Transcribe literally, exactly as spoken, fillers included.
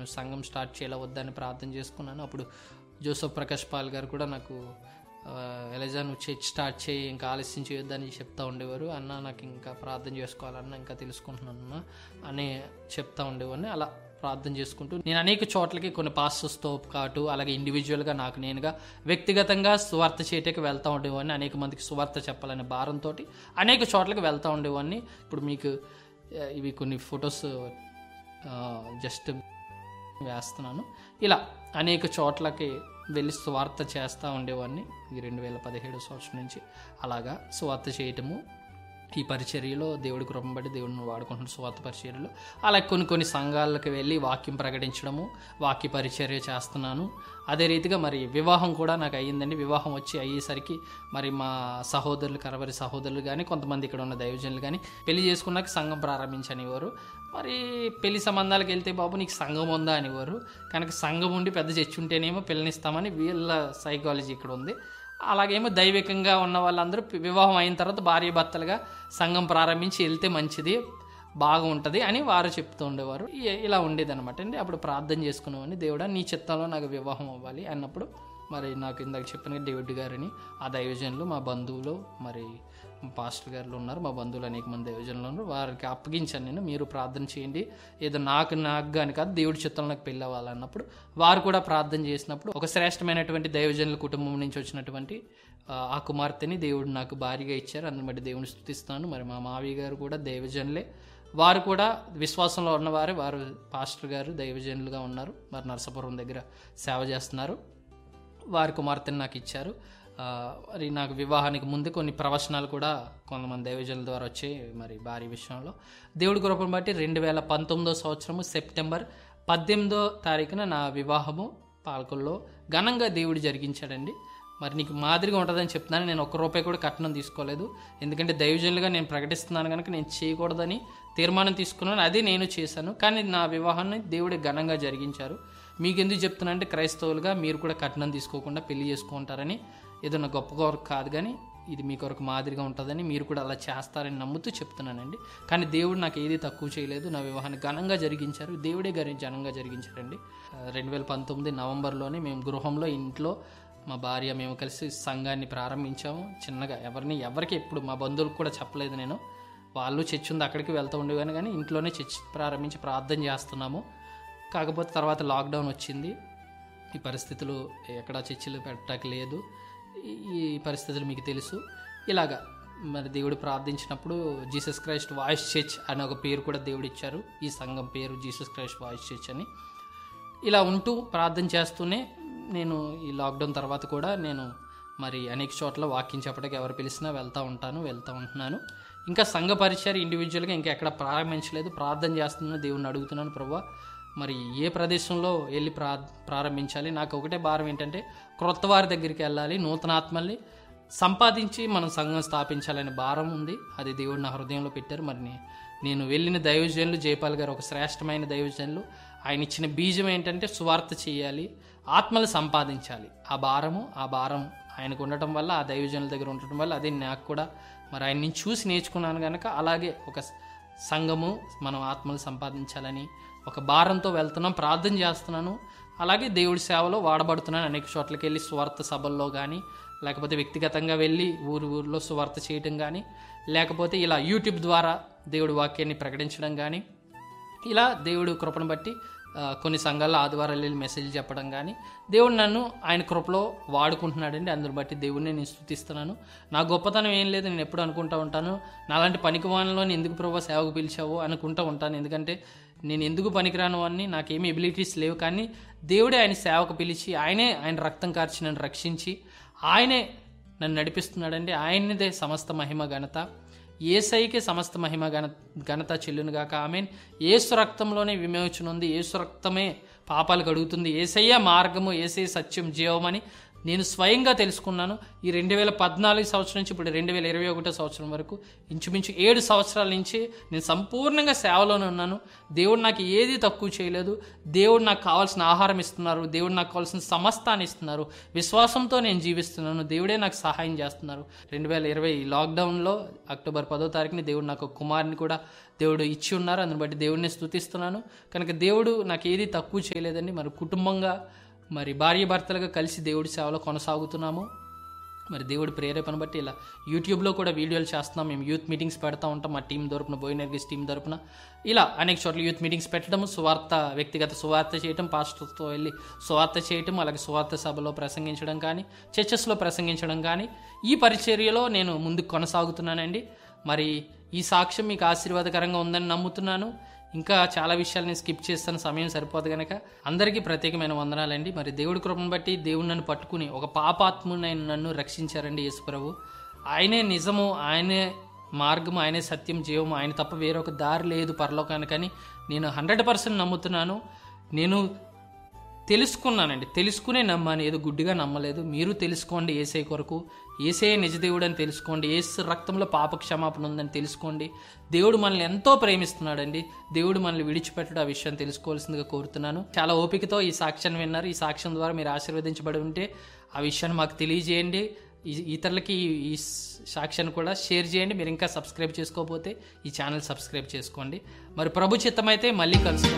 నేను సంఘం స్టార్ట్ చేయాలా వద్దని ప్రార్థన చేసుకున్నాను. అప్పుడు జోసఫ్ ప్రకాష్ పాల్ గారు కూడా నాకు ఎలజా నువ్వు చర్చ్ స్టార్ట్ చేయి, ఇంకా ఆలస్యం చేయొద్దని చెప్తా ఉండేవారు. అన్న నాకు ఇంకా ప్రార్థన చేసుకోవాలన్న, ఇంకా తెలుసుకుంటున్నాను అని చెప్తా ఉండేవాడిని. అలా ప్రార్థన చేసుకుంటూ నేను అనేక చోట్లకి కొన్ని పాస్టర్స్తో పాటు అలాగే ఇండివిజువల్గా నాకు నేనుగా వ్యక్తిగతంగా సువార్త చేయటకి వెళ్తూ ఉండేవాడిని. అనేక మందికి సువార్త చెప్పాలనే భారంతో అనేక చోట్లకి వెళ్తూ ఉండేవాడిని. ఇప్పుడు మీకు ఇవి కొన్ని ఫొటోస్ జస్ట్ వేస్తున్నాను. ఇలా అనేక చోట్లకి వెళ్ళి సువార్త చేస్తూ ఉండేవాడిని. ఈ రెండు వేల పదిహేడు సంవత్సరం నుంచి అలాగా సువార్త చేయటము, ఈ పరిచర్యలో దేవుడి కృపను బట్టి దేవుడిని వాడుకుంటున్న సువార్త పరిచర్యలో అలా కొన్ని కొన్ని సంఘాలకు వెళ్ళి వాక్యం ప్రకటించడము, వాక్య పరిచర్య చేస్తున్నాను. అదే రీతిగా మరి వివాహం కూడా నాకు అయ్యిందండి. వివాహం వచ్చి అయ్యేసరికి మరి మా సహోదరులు కరవరి సహోదరులు కానీ కొంతమంది ఇక్కడ ఉన్న దైవజనులు కానీ పెళ్లి చేసుకున్నాక సంఘం ప్రారంభించనివారు. మరి పెళ్లి సంబంధాలకు వెళ్తే బాబు నీకు సంఘం ఉందా అనేవారు. కనుక సంఘం ఉండి పెద్ద చర్చ ఉంటేనేమో పిల్లనిస్తామని వీళ్ళ సైకాలజీ ఇక్కడ ఉంది. అలాగేమో దైవికంగా ఉన్న వాళ్ళందరూ వివాహం అయిన తర్వాత భార్య భర్తలుగా సంఘం ప్రారంభించి వెళ్తే మంచిది, బాగా ఉంటుంది అని వారు చెప్తూ ఉండేవారు. ఇలా ఉండేది అనమాట అండి. అప్పుడు ప్రార్థన చేసుకునేవాడిని, దేవుడా నీ చిత్తంలో నాకు వివాహం అవ్వాలి అన్నప్పుడు మరి నాకు ఇందాక చెప్పిన డేవిడ్ గారిని ఆ దైవజనులు మా బంధువులు మరి పాస్టర్ గారులు ఉన్నారు, మా బంధువులు అనేక మంది దైవజనులు ఉన్నారు, వారికి అప్పగించాను నేను, మీరు ప్రార్థన చేయండి, ఏదో నాకు నాకు కానీ కాదు దేవుడి చిత్తంలో నాకు పెళ్ళి అవ్వాలన్నప్పుడు వారు కూడా ప్రార్థన చేసినప్పుడు ఒక శ్రేష్టమైనటువంటి దైవజనుల కుటుంబం నుంచి వచ్చినటువంటి ఆ కుమార్తెని దేవుడు నాకు భారీగా ఇచ్చారు. అందుని బట్టి దేవుని స్తుతిస్తాను. మరి మా మావయ్య గారు కూడా దైవజనులే, వారు కూడా విశ్వాసంలో ఉన్నవారే, వారు పాస్టర్ గారు దైవజనులుగా ఉన్నారు, మరి నరసాపురం దగ్గర సేవ చేస్తున్నారు. వారి కుమార్తెని నాకు ఇచ్చారు. మరి నాకు వివాహానికి ముందు కొన్ని ప్రవచనాలు కూడా కొంతమంది దైవజనుల ద్వారా వచ్చాయి మరి భారీ విషయంలో. దేవుడి కృపను బట్టి రెండు వేల పంతొమ్మిదో సంవత్సరము సెప్టెంబర్ పద్దెనిమిదో తారీఖున నా వివాహము పాలకుల్లో ఘనంగా దేవుడు జరిగించాడండి. మరి నీకు మాదిరిగా ఉంటుందని చెప్తున్నాను. నేను ఒక్క రూపాయి కూడా కట్నం తీసుకోలేదు, ఎందుకంటే దైవజనులుగా నేను ప్రకటిస్తున్నాను కనుక నేను చేయకూడదని తీర్మానం తీసుకున్నాను, అదే నేను చేశాను. కానీ నా వివాహాన్ని దేవుడే ఘనంగా జరిగించారు. మీకు ఎందుకు చెప్తున్నా అంటే క్రైస్తవులుగా మీరు కూడా కట్నం తీసుకోకుండా పెళ్లి చేసుకుంటారని, ఏదన్నా గొప్ప కొరకు కాదు కానీ ఇది మీ కొరకు మాదిరిగా ఉంటుందని, మీరు కూడా అలా చేస్తారని నమ్ముతూ చెప్తున్నానండి. కానీ దేవుడు నాకు ఏది తక్కువ చేయలేదు, నా వివాహాన్ని ఘనంగా జరిగించారు, దేవుడే గారి ఘనంగా జరిగించారండి. రెండు వేల పంతొమ్మిది నవంబర్లోనే మేము గృహంలో ఇంట్లో మా భార్య మేము కలిసి సంఘాన్ని ప్రారంభించాము. చిన్నగా ఎవరిని ఎవరికి ఎప్పుడు మా బంధువులకు కూడా చెప్పలేదు నేను, వాళ్ళు చర్చ్ ఉంది అక్కడికి వెళ్తూ ఉండేవాను కానీ ఇంట్లోనే చర్చ్ ప్రారంభించి ప్రార్థన చేస్తున్నాము. కాకపోతే తర్వాత లాక్డౌన్ వచ్చింది, ఈ పరిస్థితులు ఎక్కడా చర్చిలు పెట్టడానికి లేదు, ఈ పరిస్థితులు మీకు తెలుసు. ఇలాగా మరి దేవుడు ప్రార్థించినప్పుడు జీసస్ క్రైస్ట్ వాయిస్ చర్చ్ అనే ఒక పేరు కూడా దేవుడు ఇచ్చారు. ఈ సంఘం పేరు జీసస్ క్రైస్ట్ వాయిస్ చర్చ్ అని. ఇలా ఉంటూ ప్రార్థన చేస్తూనే నేను ఈ లాక్డౌన్ తర్వాత కూడా నేను మరి అనేక చోట్ల వాక్యం చెప్పడానికి ఎవరు పిలిచినా వెళ్తూ ఉంటాను వెళ్తూ ఉంటున్నాను. ఇంకా సంఘ పరిచర్య ఇండివిజువల్గా ఇంకా ఎక్కడ ప్రారంభించలేదు, ప్రార్థన చేస్తున్నాను, దేవుణ్ణి అడుగుతున్నాను, ప్రభువా మరి ఏ ప్రదేశంలో వెళ్ళి ప్రా ప్రారంభించాలి నాకు ఒకటే భారం ఏంటంటే క్రొత్త వారి దగ్గరికి వెళ్ళాలి, నూతన ఆత్మల్ని సంపాదించి మనం సంఘం స్థాపించాలనే భారం ఉంది. అది దేవుడు నా హృదయంలో పెట్టారు. మరి నేను వెళ్ళిన దైవజనులు జయపాల్ గారు ఒక శ్రేష్టమైన దైవజనులు, ఆయన ఇచ్చిన బీజం ఏంటంటే సువార్త చేయాలి, ఆత్మలు సంపాదించాలి. ఆ భారము ఆ భారం ఆయనకు ఉండటం వల్ల, ఆ దైవజనుల దగ్గర ఉండటం వల్ల అదే నాకు కూడా మరి ఆయన నుంచి చూసి నేర్చుకున్నాను కనుక అలాగే ఒక సంఘము మనం ఆత్మలు సంపాదించాలని ఒక భారంతో వెళ్తున్నాం, ప్రార్థన చేస్తున్నాను. అలాగే దేవుడి సేవలో వాడబడుతున్నాను. అనేక చోట్లకి వెళ్ళి సువార్త సభల్లో కానీ, లేకపోతే వ్యక్తిగతంగా వెళ్ళి ఊరు ఊరిలో సువార్త చేయటం కానీ, లేకపోతే ఇలా యూట్యూబ్ ద్వారా దేవుడి వాక్యాన్ని ప్రకటించడం కానీ, ఇలా దేవుడి కృపను బట్టి కొన్ని సంఘాల్లో ఆదివారాలు వెళ్ళి మెసేజ్ చెప్పడం కానీ దేవుడు నన్ను ఆయన కృపలో వాడుకుంటున్నాడండి. అందుని బట్టి దేవుడిని నేను స్తుతిస్తున్నాను. నా గొప్పతనం ఏం లేదు, నేను ఎప్పుడు అనుకుంటూ ఉంటాను నాలాంటి పనికి వానిలో ఎందుకు ప్రభువా సేవకు పిలిచావు అనుకుంటూ ఉంటాను. ఎందుకంటే నేను ఎందుకు పనికిరాను అని నాకేమీ ఎబిలిటీస్ లేవు, కానీ దేవుడే ఆయన సేవకు పిలిచి ఆయనే ఆయన రక్తం కార్చి నన్ను రక్షించి ఆయనే నన్ను నడిపిస్తున్నాడండి. ఆయనదే సమస్త మహిమ ఘనత, యేసయ్యకే సమస్త మహిమ ఘన ఘనత చెల్లునుగాక. ఆమేన్. యేసు రక్తంలోనే విమోచన ఉంది, యేసు రక్తమే పాపాలు కడుగుతుంది, యేసయ్య మార్గము, యేసయ్య సత్యం జీవమని నేను స్వయంగా తెలుసుకున్నాను. ఈ రెండు వేల పద్నాలుగు సంవత్సరం నుంచి ఇప్పుడు రెండు వేల ఇరవై ఒకటో సంవత్సరం వరకు ఇంచుమించు ఏడు సంవత్సరాల నుంచి నేను సంపూర్ణంగా సేవలోనే ఉన్నాను. దేవుడు నాకు ఏది తక్కువ చేయలేదు. దేవుడు నాకు కావాల్సిన ఆహారం ఇస్తున్నారు. దేవుడు నాకు కావాల్సిన సమస్తాన్ని ఇస్తున్నారు. విశ్వాసంతో నేను జీవిస్తున్నాను. దేవుడే నాకు సహాయం చేస్తున్నారు. రెండు వేల ఇరవై లాక్డౌన్లో అక్టోబర్ పదో తారీఖుని దేవుడు నాకు కుమారుని కూడా దేవుడు ఇచ్చి ఉన్నారు. అందుని బట్టి దేవుడిని స్తుతిస్తున్నాను. కనుక దేవుడు నాకు ఏది తక్కువ చేయలేదండి. మరి కుటుంబంగా మరి భార్య భర్తలుగా కలిసి దేవుడి సేవలో కొనసాగుతున్నాము. మరి దేవుడి ప్రేరేపణ బట్టి ఇలా యూట్యూబ్లో కూడా వీడియోలు చేస్తున్నాం. మేము యూత్ మీటింగ్స్ పెడతా ఉంటాం. మా టీం తరపున, బోయినర్గిస్ టీం తరపున ఇలా అనేక చోట్ల యూత్ మీటింగ్స్ పెట్టడం, సువార్త, వ్యక్తిగత సువార్త చేయటం, పాస్టర్తో వెళ్ళి సువార్త చేయటం, అలాగే సువార్త సభలో ప్రసంగించడం కానీ, చర్చెస్లో ప్రసంగించడం కానీ, ఈ పరిచర్యలో నేను ముందుకు కొనసాగుతున్నానండి. మరి ఈ సాక్ష్యం మీకు ఆశీర్వాదకరంగా ఉందని నమ్ముతున్నాను. ఇంకా చాలా విషయాలు నేను స్కిప్ చేస్తాను, సమయం సరిపోదు కనుక. అందరికీ ప్రత్యేకమైన వందనాలండి. మరి దేవుడి కృపను బట్టి దేవుడు నన్ను పట్టుకుని ఒక పాపాత్మునైన నన్ను రక్షించారండి యేసుప్రభు. ఆయనే నిజము, ఆయనే మార్గము, ఆయనే సత్యం, జీవము, ఆయన తప్ప వేరొక దారి లేదు పరలోకానికని నేను హండ్రెడ్ పర్సెంట్ నమ్ముతున్నాను. నేను తెలుసుకున్నానండి, తెలుసుకునే నమ్మాను, ఏదో గుడ్డిగా నమ్మలేదు. మీరు తెలుసుకోండి యేసే కొరకు. యేసే నిజదేవుడు అని తెలుసుకోండి. యేసు రక్తంలో పాప క్షమాపణ ఉందని తెలుసుకోండి. దేవుడు మనల్ని ఎంతో ప్రేమిస్తున్నాడండి. దేవుడు మనల్ని విడిచిపెట్టడం ఆ విషయం తెలుసుకోవాల్సిందిగా కోరుతున్నాను. చాలా ఓపికతో ఈ సాక్ష్యాన్ని విన్నారు. ఈ సాక్ష్యం ద్వారా మీరు ఆశీర్వదించబడి ఉంటే ఆ విషయాన్ని మాకు తెలియజేయండి. ఇతరులకి ఈ సాక్ష్యాన్ని కూడా షేర్ చేయండి. మీరు ఇంకా సబ్స్క్రైబ్ చేసుకోకపోతే ఈ ఛానల్ సబ్స్క్రైబ్ చేసుకోండి. మరి ప్రభు చిత్తమైతే మళ్ళీ కలుసుకుందాం.